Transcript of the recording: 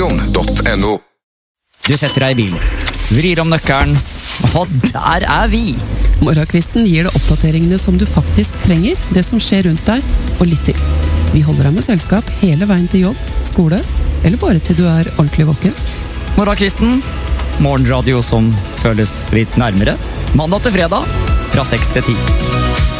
.no. Du setter deg i bilen, vrir om nøkkelen, og der er vi! Morgenkvisten gir deg oppdateringene som du faktisk trenger, det som skjer rundt deg, og litt til. Vi holder deg med selskap hele veien til jobb, skole, eller bare til du er ordentlig våken. Morgenkvisten, morgenradio som føles litt nærmere. Mandag til fredag, fra 6 til 10.